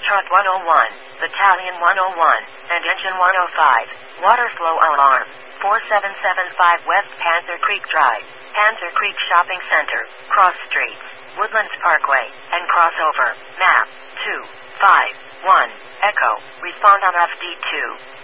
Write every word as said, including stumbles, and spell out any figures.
Truck one oh one, Battalion one oh one, and Engine one oh five. Water flow alarm. four seven seven five West Panther Creek Drive, Panther Creek Shopping Center, Cross Streets, Woodlands Parkway, and crossover. Map two five one. Echo. Respond on F D two.